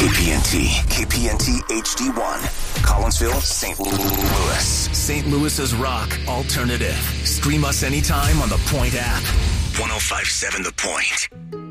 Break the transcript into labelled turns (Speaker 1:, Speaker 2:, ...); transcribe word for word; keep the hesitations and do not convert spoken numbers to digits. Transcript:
Speaker 1: K P N T, K P N T H D one, Collinsville, Saint Louis. Saint Louis's rock alternative. Stream us anytime on the Point app. ten fifty-seven The Point.